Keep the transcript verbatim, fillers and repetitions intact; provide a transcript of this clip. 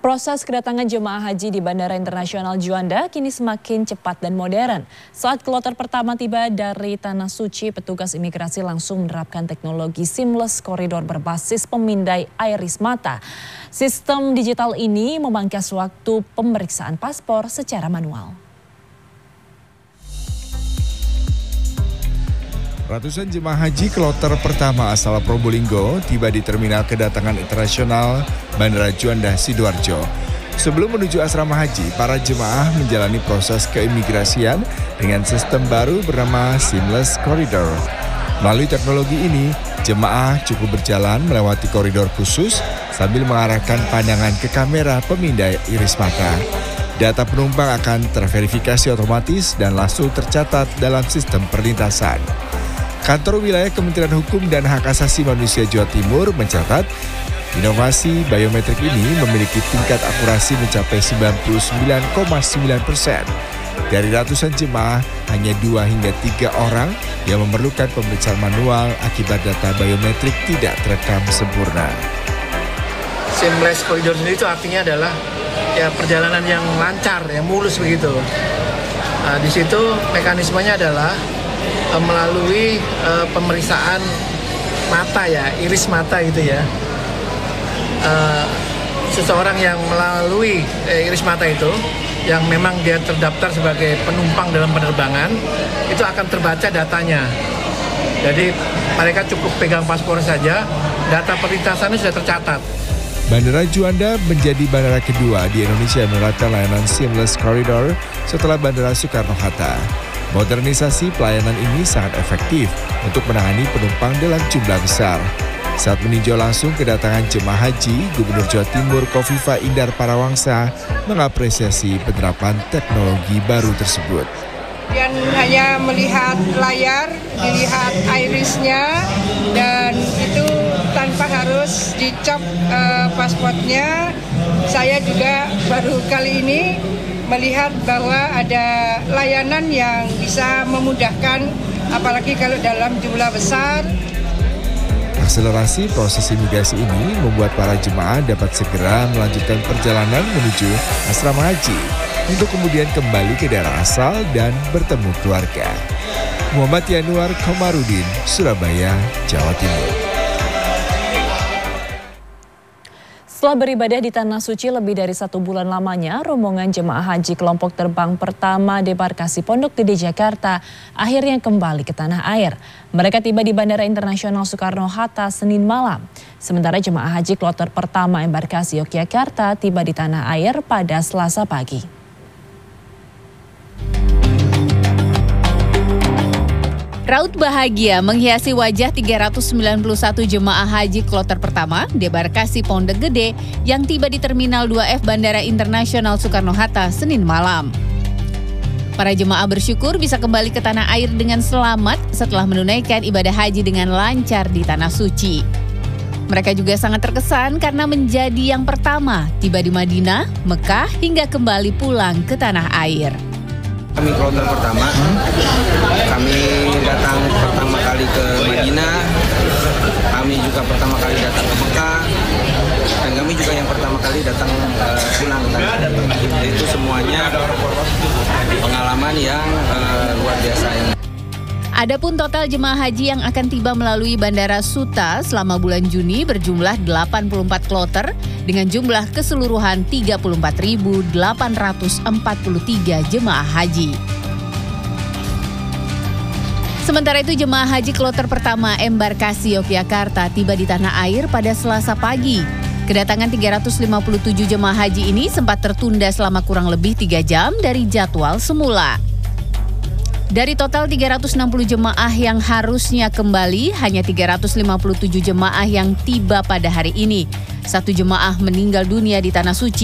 Proses kedatangan jemaah haji di Bandara Internasional Juanda kini semakin cepat dan modern. Saat kloter pertama tiba dari Tanah Suci, petugas imigrasi langsung menerapkan teknologi seamless koridor berbasis pemindai iris mata. Sistem digital ini memangkas waktu pemeriksaan paspor secara manual. Ratusan jemaah haji kloter pertama asal Probolinggo tiba di Terminal Kedatangan Internasional Bandara Juanda, Sidoarjo. Sebelum menuju asrama haji, para jemaah menjalani proses keimigrasian dengan sistem baru bernama Seamless Corridor. Melalui teknologi ini, jemaah cukup berjalan melewati koridor khusus sambil mengarahkan pandangan ke kamera pemindai iris mata. Data penumpang akan terverifikasi otomatis dan langsung tercatat dalam sistem perlintasan. Kantor Wilayah Kementerian Hukum dan Hak Asasi Manusia Jawa Timur mencatat inovasi biometrik ini memiliki tingkat akurasi mencapai sembilan puluh sembilan koma sembilan persen. Dari ratusan jemaah, hanya dua hingga tiga orang yang memerlukan pemeriksaan manual akibat data biometrik tidak terekam sempurna. Seamless Corridor sendiri itu artinya adalah ya perjalanan yang lancar, yang mulus begitu. Nah, di situ mekanismenya adalah melalui uh, pemeriksaan mata ya, iris mata gitu ya. Uh, seseorang yang melalui eh, iris mata itu, yang memang dia terdaftar sebagai penumpang dalam penerbangan, itu akan terbaca datanya. Jadi mereka cukup pegang paspor saja, data perlintasannya sudah tercatat. Bandara Juanda menjadi bandara kedua di Indonesia yang menerapkan layanan Seamless Corridor setelah Bandara Soekarno-Hatta. Modernisasi pelayanan ini sangat efektif untuk menangani penumpang dalam jumlah besar. Saat meninjau langsung kedatangan jemaah haji, Gubernur Jawa Timur Kofifa Indar Parawangsa mengapresiasi penerapan teknologi baru tersebut. Dan hanya melihat layar, dilihat irisnya, dan itu tanpa harus dicop uh, pasportnya. Saya juga baru kali ini melihat bahwa ada layanan yang bisa memudahkan, apalagi kalau dalam jumlah besar. Akselerasi proses imigrasi ini membuat para jemaah dapat segera melanjutkan perjalanan menuju asrama haji untuk kemudian kembali ke daerah asal dan bertemu keluarga. Muhammad Yanuar Komarudin, Surabaya, Jawa Timur. Setelah beribadah di Tanah Suci lebih dari satu bulan lamanya, rombongan jemaah haji kelompok terbang pertama debarkasi Pondok Gede Jakarta akhirnya kembali ke tanah air. Mereka tiba di Bandara Internasional Soekarno-Hatta Senin malam. Sementara jemaah haji kloter pertama embarkasi Yogyakarta tiba di tanah air pada Selasa pagi. Raut bahagia menghiasi wajah tiga ratus sembilan puluh satu jemaah haji kloter pertama debarkasi Pondok Gede yang tiba di Terminal dua F Bandara Internasional Soekarno-Hatta Senin malam. Para jemaah bersyukur bisa kembali ke tanah air dengan selamat setelah menunaikan ibadah haji dengan lancar di Tanah Suci. Mereka juga sangat terkesan karena menjadi yang pertama tiba di Madinah, Mekah hingga kembali pulang ke tanah air. Kami kloter pertama, kami datang pertama kali ke Madinah, kami juga pertama kali datang ke Mekah, dan kami juga yang pertama kali datang uh, pulang. Itu semuanya pengalaman yang uh, luar biasa. Adapun total jemaah haji yang akan tiba melalui Bandara Suta selama bulan Juni berjumlah delapan puluh empat kloter dengan jumlah keseluruhan tiga puluh empat ribu delapan ratus empat puluh tiga jemaah haji. Sementara itu jemaah haji kloter pertama embarkasi Yogyakarta tiba di tanah air pada Selasa pagi. Kedatangan tiga ratus lima puluh tujuh jemaah haji ini sempat tertunda selama kurang lebih tiga jam dari jadwal semula. Dari total tiga ratus enam puluh jemaah yang harusnya kembali, hanya tiga ratus lima puluh tujuh jemaah yang tiba pada hari ini. Satu jemaah meninggal dunia di Tanah Suci